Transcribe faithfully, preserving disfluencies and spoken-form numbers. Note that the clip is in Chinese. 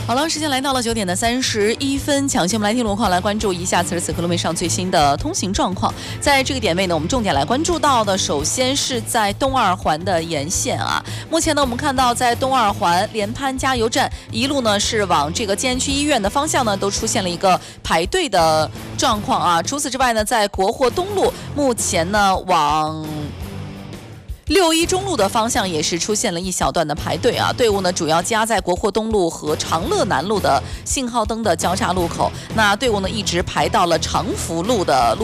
好了，时间来到了九点的三十一分，抢先我们来听路况，来关注一下此时此刻路面上最新的通行状况。在这个点位呢，我们重点来关注到的，首先是在东二环的沿线啊。目前呢，我们看到在东二环联潘加油站一路呢是往这个建安区医院的方向呢，都出现了一个排队的状况啊。除此之外呢，在国货东路目前呢往六一中路的方向也是出现了一小段的排队啊，队伍呢主要夹在国货东路和长乐南路的信号灯的交叉路口，那队伍呢一直排到了长福路的路